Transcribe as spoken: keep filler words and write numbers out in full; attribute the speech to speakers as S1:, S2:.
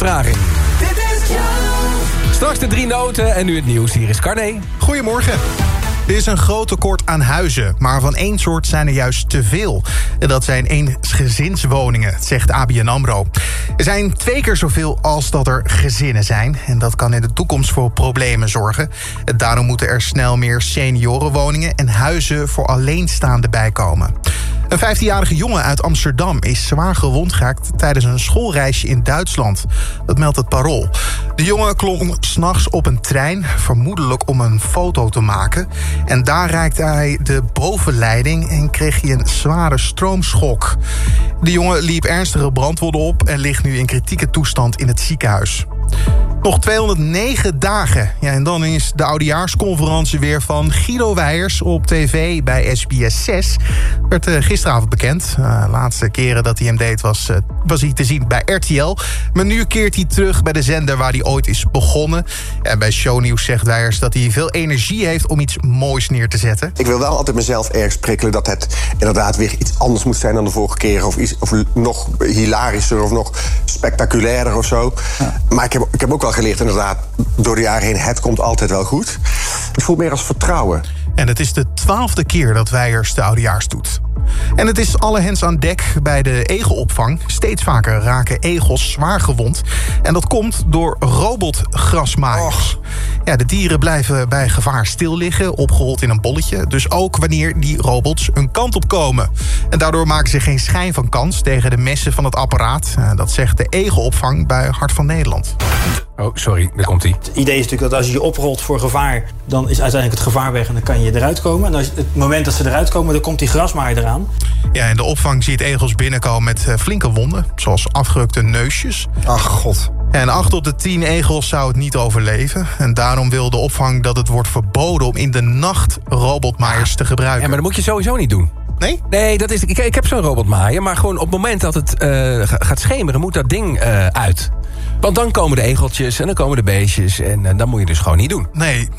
S1: vertraging.
S2: Dit is Jouw.
S1: Straks de drie noten en nu het nieuws. Hier is Carné.
S3: Goedemorgen. Er is een groot tekort aan huizen, maar van één soort zijn er juist te veel. En dat zijn eensgezinswoningen, zegt A B N AMRO. Er zijn twee keer zoveel als dat er gezinnen zijn. En dat kan in de toekomst voor problemen zorgen. Daarom moeten er snel meer seniorenwoningen en huizen voor alleenstaanden bijkomen. Een vijftienjarige jongen uit Amsterdam is zwaar gewond geraakt tijdens een schoolreisje in Duitsland. Dat meldt het Parool. De jongen klom 's nachts op een trein, vermoedelijk om een foto te maken. En daar raakte hij de bovenleiding en kreeg hij een zware stroomschok. De jongen liep ernstige brandwonden op en ligt nu in kritieke toestand in het ziekenhuis. Nog tweehonderdnegen dagen. Ja, en dan is de oudejaarsconferentie weer van Guido Weijers op tv bij S B S zes. Werd uh, gisteravond bekend. Uh, laatste keren dat hij hem deed was, uh, was hij te zien bij R T L. Maar nu keert hij terug bij de zender waar hij ooit is begonnen. En bij Shownieuws zegt Weijers dat hij veel energie heeft om iets moois neer te zetten.
S4: Ik wil wel altijd mezelf ergens prikkelen dat het inderdaad weer iets anders moet zijn dan de vorige keer. Of, iets, of nog hilarischer of nog spectaculairder of zo. Ja. Maar ik heb, ik heb ook wel geleerd inderdaad door de jaren heen, het komt altijd wel goed. Het voelt meer als vertrouwen.
S3: En het is de twaalfde keer dat Weijers de oudejaars doet. En het is alle hens aan dek bij de egelopvang. Steeds vaker raken egels zwaar gewond. En dat komt door robotgrasmaaiers. Ja, de dieren blijven bij gevaar stil liggen, opgerold in een bolletje. Dus ook wanneer die robots een kant op komen. En daardoor maken ze geen schijn van kans tegen de messen van het apparaat. Dat zegt de egelopvang bij Hart van Nederland.
S1: Oh, sorry, daar komt hij.
S5: Het idee is natuurlijk dat als je je oprolt voor gevaar, dan is uiteindelijk het gevaar weg en dan kan je eruit komen. En als het moment dat ze eruit komen, dan komt die grasmaaier eraan.
S3: Ja, in de opvang ziet egels binnenkomen met flinke wonden, zoals afgerukte neusjes.
S6: Ach, god.
S3: En acht op de tien egels zou het niet overleven. En daarom wil de opvang dat het wordt verboden om in de nacht robotmaaiers te gebruiken.
S1: Ja, maar dat moet je sowieso niet doen.
S3: Nee?
S1: Nee, dat is, ik, ik heb zo'n robotmaaier, maar gewoon op het moment dat het uh, gaat schemeren, moet dat ding uh, uit. Want dan komen de egeltjes en dan komen de beestjes en uh, dat moet je dus gewoon niet doen.
S3: Nee,